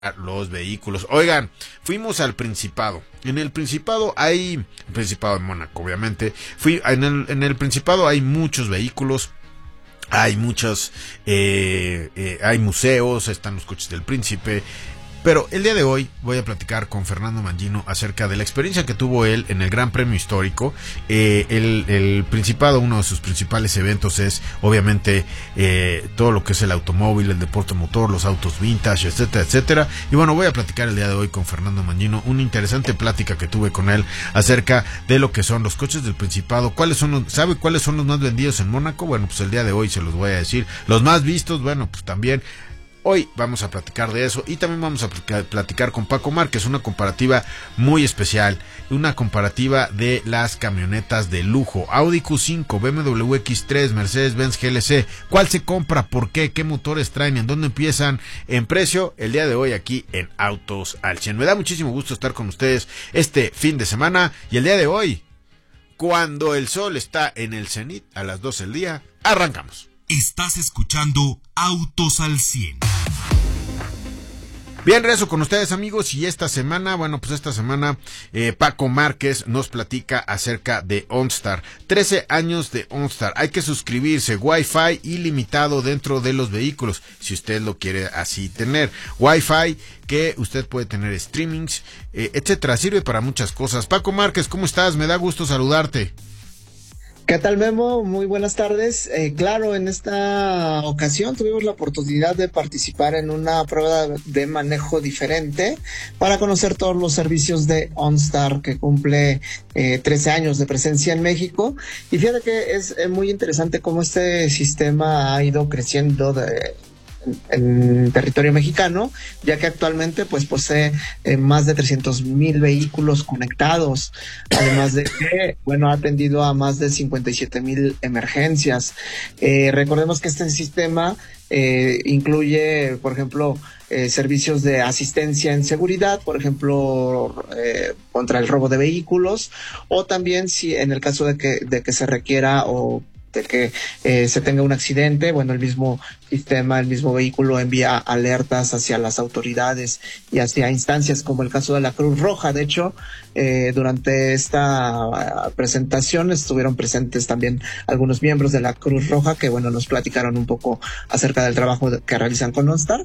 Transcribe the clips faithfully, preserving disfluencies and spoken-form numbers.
los vehículos. Oigan, fuimos al Principado. En el Principado hay, el Principado de Mónaco, obviamente. Fui en el, en el Principado hay muchos vehículos. Hay muchos, eh, eh, hay museos, están los coches del príncipe. Pero el día de hoy voy a platicar con Fernando Mangino acerca de la experiencia que tuvo él en el Gran Premio Histórico. Eh, el, el Principado, uno de sus principales eventos es obviamente eh, todo lo que es el automóvil, el deporte motor, los autos vintage, etcétera, etcétera. Y bueno, voy a platicar el día de hoy con Fernando Mangino, una interesante plática que tuve con él acerca de lo que son los coches del Principado. ¿Cuáles son los, ¿Sabe cuáles son los más vendidos en Mónaco? Bueno, pues el día de hoy se los voy a decir. Los más vistos, bueno, pues también. Hoy vamos a platicar de eso y también vamos a platicar con Paco Márquez, una comparativa muy especial, una comparativa de las camionetas de lujo, Audi Q cinco, B M W X tres, Mercedes-Benz G L C, ¿cuál se compra? ¿Por qué? ¿Qué motores traen? ¿En dónde empiezan? En precio, el día de hoy aquí en Autos al cien. Me da muchísimo gusto estar con ustedes este fin de semana y el día de hoy, cuando el sol está en el cenit a las doce del día, arrancamos. Estás escuchando Autos al cien. Bien, rezo con ustedes, amigos, y esta semana, bueno, pues esta semana eh, Paco Márquez nos platica acerca de OnStar. trece años de OnStar. Hay que suscribirse, Wi-Fi ilimitado dentro de los vehículos, si usted lo quiere así tener. Wi-Fi que usted puede tener streamings, eh, etcétera. Sirve para muchas cosas. Paco Márquez, ¿cómo estás? Me da gusto saludarte. ¿Qué tal, Memo? Muy buenas tardes. Eh, claro, en esta ocasión tuvimos la oportunidad de participar en una prueba de manejo diferente para conocer todos los servicios de OnStar, que cumple eh, trece años de presencia en México. Y fíjate que es eh, muy interesante cómo este sistema ha ido creciendo de en territorio mexicano, ya que actualmente pues posee eh, más de trescientos mil vehículos conectados, además de que, bueno, ha atendido a más de cincuenta y siete mil emergencias. Eh, recordemos que este sistema eh, incluye, por ejemplo, eh, servicios de asistencia en seguridad, por ejemplo, eh, contra el robo de vehículos, o también si en el caso de que, de que se requiera o de que eh, se tenga un accidente, bueno, el mismo sistema, el mismo vehículo envía alertas hacia las autoridades y hacia instancias como el caso de la Cruz Roja. De hecho, eh, durante esta presentación estuvieron presentes también algunos miembros de la Cruz Roja que, bueno, nos platicaron un poco acerca del trabajo que realizan con OnStar.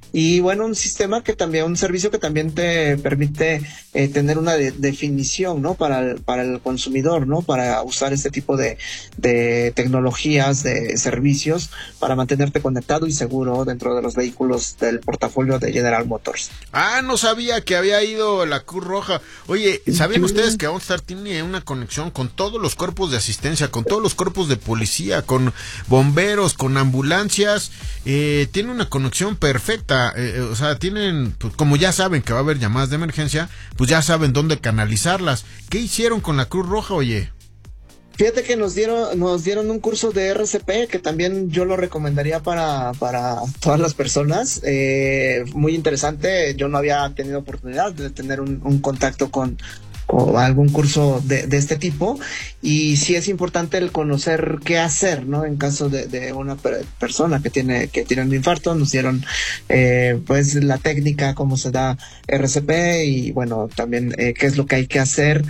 Y bueno, un sistema que también, un servicio que también te permite eh, tener una de, definición, ¿no? Para el, para el consumidor, ¿no? Para usar este tipo de, de tecnologías, de servicios, para mantenerte conectado y seguro dentro de los vehículos del portafolio de General Motors. Ah, no sabía que había ido la Cruz Roja. Oye, ¿sabían ustedes que OnStar tiene una conexión con todos los cuerpos de asistencia, con todos los cuerpos de policía, con bomberos, con ambulancias? Eh, tiene una conexión perfecta. Eh, o sea, tienen, pues, como ya saben que va a haber llamadas de emergencia, pues ya saben dónde canalizarlas. ¿Qué hicieron con la Cruz Roja, oye? Fíjate que nos dieron, nos dieron un curso de R C P que también yo lo recomendaría para, para todas las personas. Eh, muy interesante. Yo no había tenido oportunidad de tener un, un contacto con, o algún curso de, de este tipo, y sí es importante el conocer qué hacer, ¿no? En caso de, de una per- persona que tiene que tiene un infarto. Nos dieron eh, pues la técnica, cómo se da R C P y bueno, también eh, qué es lo que hay que hacer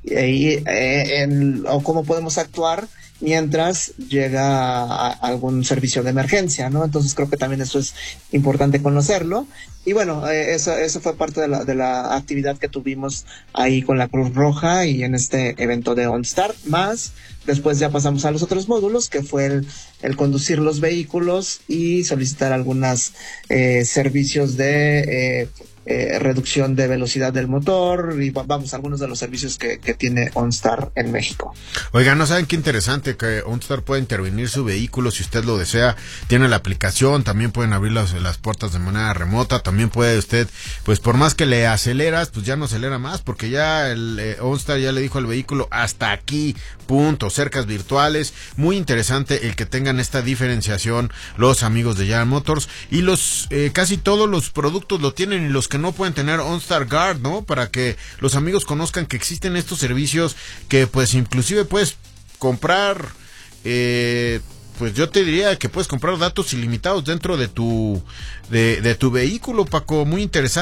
eh, eh, en, o cómo podemos actuar mientras llega a, a algún servicio de emergencia, ¿no? Entonces creo que también eso es importante conocerlo. Y bueno, eh, eso, eso fue parte de la, de la actividad que tuvimos ahí con la Cruz Roja y en este evento de OnStar. Más, después ya pasamos a los otros módulos, que fue el, el conducir los vehículos y solicitar algunos eh, servicios de eh, eh, reducción de velocidad del motor y vamos, algunos de los servicios que, que tiene OnStar en México. Oigan, ¿no saben qué interesante? Que OnStar puede intervenir su vehículo si usted lo desea. Tiene la aplicación, también pueden abrir las, las puertas de manera remota, también puede usted, pues por más que le aceleras, pues ya no acelera más, porque ya el eh, OnStar ya le dijo al vehículo hasta aquí, punto, cercas virtuales. Muy interesante el que tengan esta diferenciación los amigos de General Motors, y los eh, casi todos los productos lo tienen, y los que no pueden tener OnStar Guard, ¿no? Para que los amigos conozcan que existen estos servicios que pues inclusive puedes comprar eh, pues yo te diría que puedes comprar datos ilimitados dentro de tu de, de tu vehículo, Paco, muy interesante.